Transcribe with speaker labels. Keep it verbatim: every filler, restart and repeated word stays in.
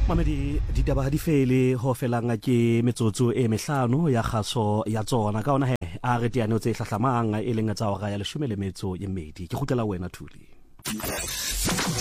Speaker 1: Mamedi ditaba di fele ho felanga ke metsotso e mehlano ya kgaso ya tsona ka ona he a re tiane o tse hlahlamang e leng tsa hora ya leshome le metso e mmedi ke gutlela wena Thuli.